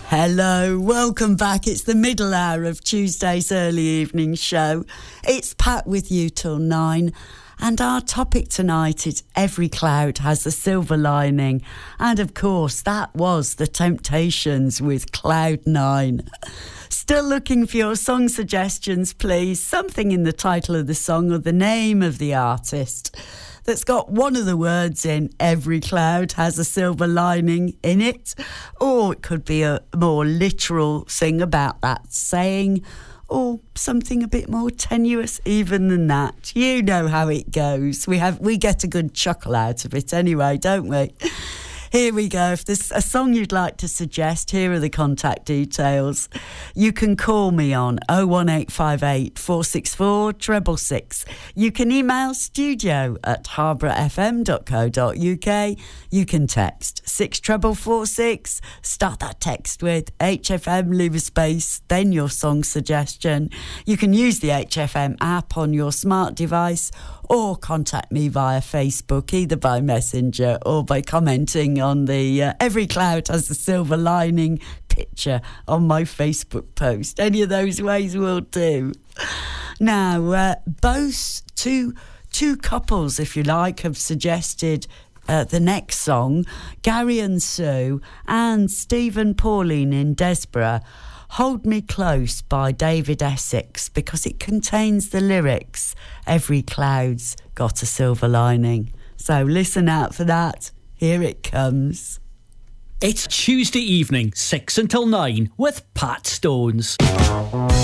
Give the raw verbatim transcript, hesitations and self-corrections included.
Hello, welcome back. It's the middle hour of Tuesday's early evening show. It's Pat with you till nine. And our topic tonight is every cloud has a silver lining. And of course, that was The Temptations with Cloud Nine. Still looking for your song suggestions, please. Something in the title of the song or the name of the artist that's got one of the words in every cloud has a silver lining in it. Or it could be a more literal thing about that saying, or something a bit more tenuous even than that. You know how it goes. We have we get a good chuckle out of it anyway, don't we? Here we go. If there's a song you'd like to suggest, here are the contact details. You can call me on oh one eight five eight, four six four, six six six. You can email studio at harborough f m dot co dot u k. You can text six four four six. Start that text with H F M, leave a space, then your song suggestion. You can use the H F M app on your smart device or contact me via Facebook, either by Messenger or by commenting on the uh, Every Cloud Has a Silver Lining picture on my Facebook post. Any of those ways will do. Now, uh, both two, two couples, if you like, have suggested uh, the next song. Gary and Sue and Stephen Pauline in Desborough. Hold Me Close by David Essex, because it contains the lyrics, every cloud's got a silver lining. So listen out for that. Here it comes. It's Tuesday evening, six until nine, with Pat Stones.